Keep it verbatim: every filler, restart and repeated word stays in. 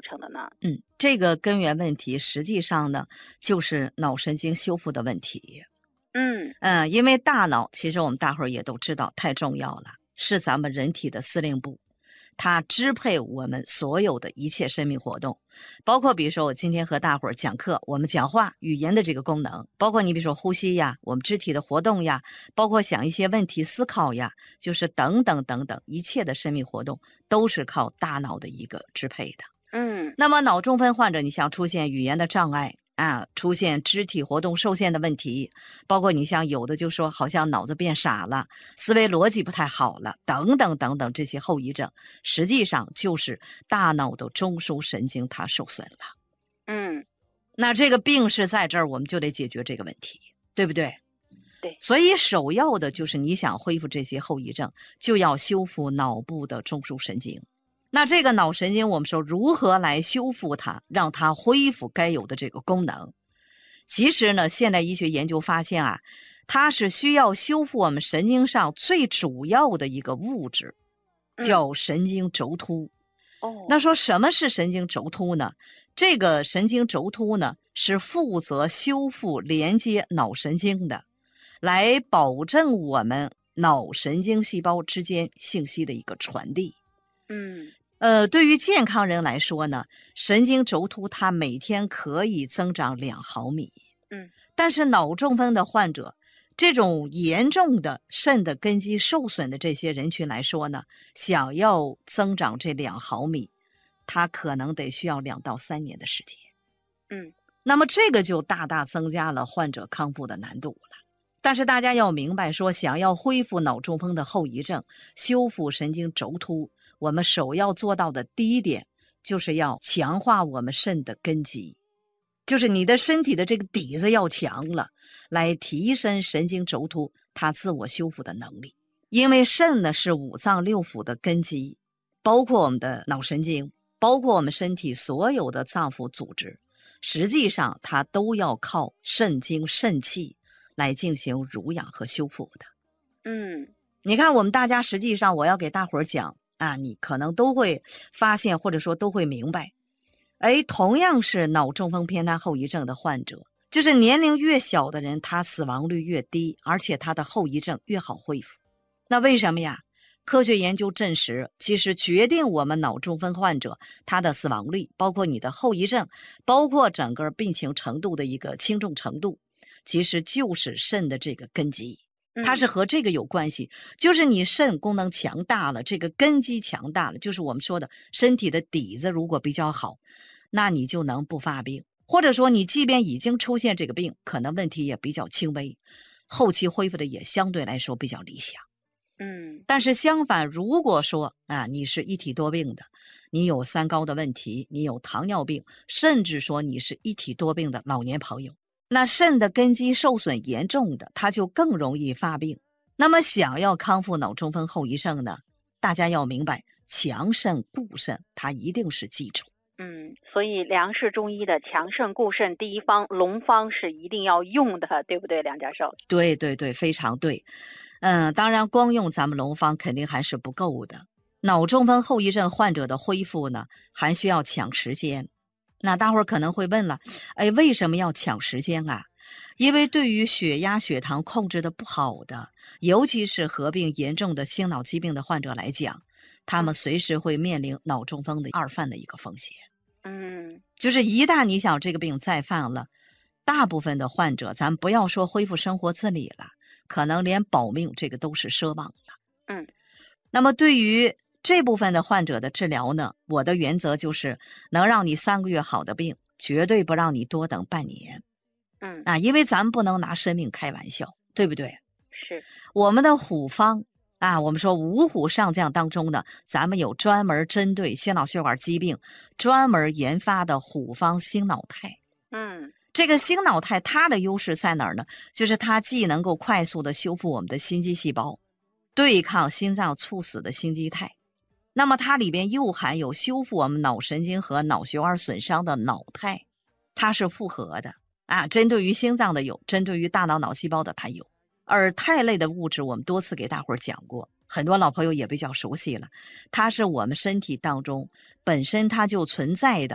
成的呢？ 嗯，这个根源问题实际上呢，就是脑神经修复的问题。 嗯嗯，因为大脑其实我们大伙儿也都知道太重要了，是咱们人体的司令部，它支配我们所有的一切生命活动，包括比如说我今天和大伙儿讲课，我们讲话语言的这个功能，包括你比如说呼吸呀，我们肢体的活动呀，包括想一些问题思考呀，就是等等等等，一切的生命活动都是靠大脑的一个支配的。 嗯那么脑中风患者，你像出现语言的障碍啊，出现肢体活动受限的问题，包括你像有的就说好像脑子变傻了，思维逻辑不太好了，等等等等这些后遗症，实际上就是大脑的中枢神经它受损了。 嗯， 那这个病是在这儿，我们就得解决这个问题，对不对？ 对。 所以首要的就是你想恢复这些后遗症，就要修复脑部的中枢神经。那这个脑神经，我们说如何来修复它，让它恢复该有的这个功能？其实呢，现代医学研究发现啊，它是需要修复我们神经上最主要的一个物质，叫神经轴突。 哦， 那说什么是神经轴突呢？这个神经轴突呢，是负责修复连接脑神经的，来保证我们脑神经细胞之间信息的一个传递。 嗯呃，对于健康人来说呢，神经轴突它每天可以增长两毫米。 嗯， 但是脑中风的患者，这种严重的肾的根基受损的这些人群来说呢，想要增长这两毫米，它可能得需要两到三年的时间。 嗯， 那么这个就大大增加了患者康复的难度了。但是大家要明白说，想要恢复脑中风的后遗症，修复神经轴突，我们首要做到的第一点，就是要强化我们肾的根基，就是你的身体的这个底子要强了，来提升神经轴突它自我修复的能力。因为肾呢是五脏六腑的根基，包括我们的脑神经，包括我们身体所有的脏腑组织，实际上它都要靠肾精肾气来进行濡养和修复的。 嗯， 你看我们大家实际上我要给大伙儿讲啊，你可能都会发现或者说都会明白，哎，同样是脑中风偏瘫后遗症的患者，就是年龄越小的人，他死亡率越低，而且他的后遗症越好恢复。那为什么呀？科学研究证实，其实决定我们脑中风患者他的死亡率，包括你的后遗症，包括整个病情程度的一个轻重程度，其实就是肾的这个根基，它是和这个有关系。就是你肾功能强大了，这个根基强大了，就是我们说的身体的底子如果比较好，那你就能不发病，或者说你即便已经出现这个病，可能问题也比较轻微，后期恢复的也相对来说比较理想。 嗯， 但是相反，如果说啊，你是一体多病的，你有三高的问题，你有糖尿病，甚至说你是一体多病的老年朋友，那肾的根基受损严重的，它就更容易发病。那么想要康复脑中风后遗症呢，大家要明白，强肾固肾它一定是基础。 嗯，所以梁氏中医的强肾固肾第一方龙方是一定要用的，对不对，梁教授？ 对对对，非常对。嗯，当然光用咱们龙方肯定还是不够的。脑中风后遗症患者的恢复呢，还需要抢时间。那大伙儿可能会问了，哎，为什么要抢时间啊？因为对于血压、血糖控制的不好的，尤其是合并严重的心脑疾病的患者来讲，他们随时会面临脑中风的二犯的一个风险。 嗯， 就是一旦你想这个病再犯了，大部分的患者，咱不要说恢复生活自理了，可能连保命这个都是奢望了。 嗯， 那么对于这部分的患者的治疗呢，我的原则就是能让你三个月好的病，绝对不让你多等半年。 嗯， 啊，因为咱们不能拿生命开玩笑，对不对？ 是。 我们的虎方啊，我们说五虎上将当中呢，咱们有专门针对心脑血管疾病专门研发的虎方心脑肽。 嗯， 这个心脑肽它的优势在哪儿呢？就是它既能够快速的修复我们的心肌细胞，对抗心脏猝死的心肌肽，那么它里边又含有修复我们脑神经和脑血管损伤的脑肽，它是复合的啊，针对于心脏的有，针对于大脑脑细胞的它有。而肽类的物质我们多次给大伙儿讲过，很多老朋友也比较熟悉了，它是我们身体当中本身它就存在的